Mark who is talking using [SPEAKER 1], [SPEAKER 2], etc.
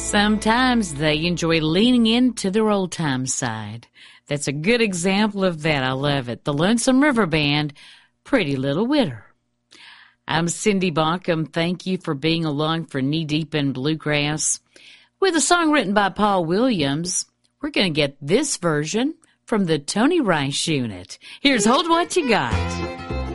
[SPEAKER 1] Sometimes they enjoy leaning into their old-time side. That's a good example of that. I love it. The Lonesome River Band, Pretty Little Widder. I'm Cindy Baucom. Thank you for being along for Knee Deep in Bluegrass. With a song written by Paul Williams, we're going to get this version from the Tony Rice Unit. Here's Hold What You Got.